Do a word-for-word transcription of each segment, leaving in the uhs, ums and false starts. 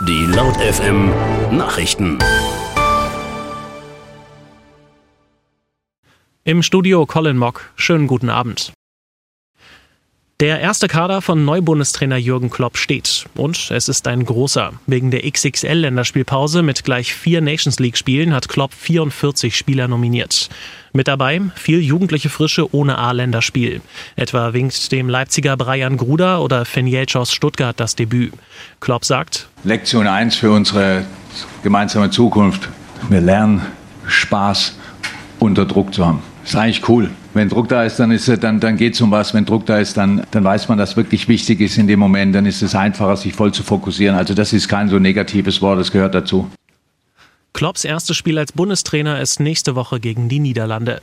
Die Laut F M Nachrichten. Im Studio Colin Mock. Schönen guten Abend. Der erste Kader von Neubundestrainer Jürgen Klopp steht. Und es ist ein großer. Wegen der X X L-Länderspielpause mit gleich vier Nations-League-Spielen hat Klopp vierundvierzig Spieler nominiert. Mit dabei viel jugendliche Frische ohne A-Länderspiel. Etwa winkt dem Leipziger Brian Gruda oder Finn Jeltsch aus Stuttgart das Debüt. Klopp sagt: Lektion eins für unsere gemeinsame Zukunft. Wir lernen, Spaß unter Druck zu haben. Ist eigentlich cool. Wenn Druck da ist, dann ist dann, dann geht es um was. Wenn Druck da ist, dann, dann weiß man, dass wirklich wichtig ist in dem Moment. Dann ist es einfacher, sich voll zu fokussieren. Also das ist kein so negatives Wort, das gehört dazu. Klopps erstes Spiel als Bundestrainer ist nächste Woche gegen die Niederlande.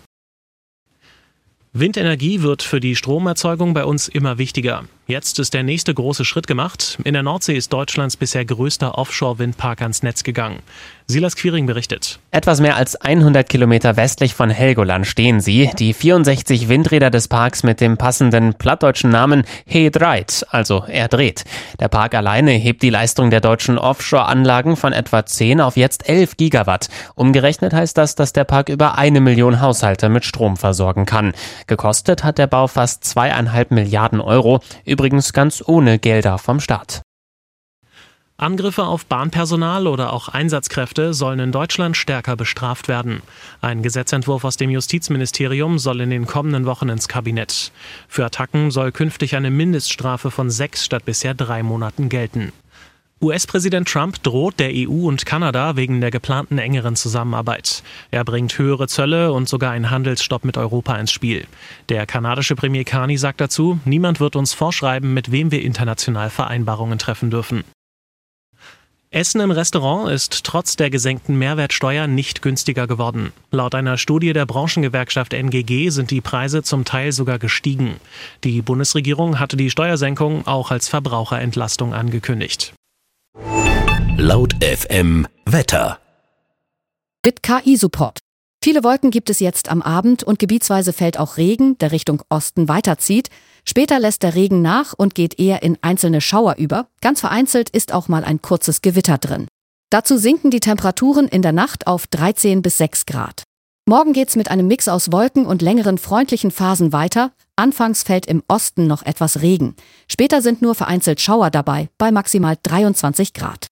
Windenergie wird für die Stromerzeugung bei uns immer wichtiger. Jetzt ist der nächste große Schritt gemacht. In der Nordsee ist Deutschlands bisher größter Offshore-Windpark ans Netz gegangen. Silas Quiring berichtet. Etwas mehr als hundert Kilometer westlich von Helgoland stehen sie, die vierundsechzig Windräder des Parks mit dem passenden plattdeutschen Namen He Dreit, also er dreht. Der Park alleine hebt die Leistung der deutschen Offshore-Anlagen von etwa zehn auf jetzt elf Gigawatt. Umgerechnet heißt das, dass der Park über eine Million Haushalte mit Strom versorgen kann. Gekostet hat der Bau fast zweieinhalb Milliarden Euro, übrigens ganz ohne Gelder vom Staat. Angriffe auf Bahnpersonal oder auch Einsatzkräfte sollen in Deutschland stärker bestraft werden. Ein Gesetzentwurf aus dem Justizministerium soll in den kommenden Wochen ins Kabinett. Für Attacken soll künftig eine Mindeststrafe von sechs statt bisher drei Monaten gelten. U S-Präsident Trump droht der E U und Kanada wegen der geplanten engeren Zusammenarbeit. Er bringt höhere Zölle und sogar einen Handelsstopp mit Europa ins Spiel. Der kanadische Premier Carney sagt dazu: Niemand wird uns vorschreiben, mit wem wir international Vereinbarungen treffen dürfen. Essen im Restaurant ist trotz der gesenkten Mehrwertsteuer nicht günstiger geworden. Laut einer Studie der Branchengewerkschaft N G G sind die Preise zum Teil sogar gestiegen. Die Bundesregierung hatte die Steuersenkung auch als Verbraucherentlastung angekündigt. Laut F M Wetter. Mit K I-Support. Viele Wolken gibt es jetzt am Abend und gebietsweise fällt auch Regen, der Richtung Osten weiterzieht. Später lässt der Regen nach und geht eher in einzelne Schauer über. Ganz vereinzelt ist auch mal ein kurzes Gewitter drin. Dazu sinken die Temperaturen in der Nacht auf dreizehn bis sechs Grad. Morgen geht's mit einem Mix aus Wolken und längeren freundlichen Phasen weiter. Anfangs fällt im Osten noch etwas Regen. Später sind nur vereinzelt Schauer dabei, bei maximal dreiundzwanzig Grad.